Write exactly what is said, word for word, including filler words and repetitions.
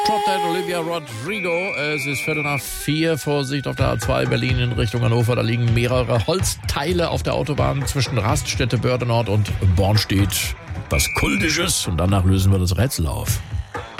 Drop Dead Olivia Rodrigo. Es ist Viertel nach vier. Vorsicht auf der A zwei Berlin in Richtung Hannover. Da liegen mehrere Holzteile auf der Autobahn zwischen Raststätte Bördenort und Bornstedt. Was Kultisches. Und danach lösen wir das Rätsel auf.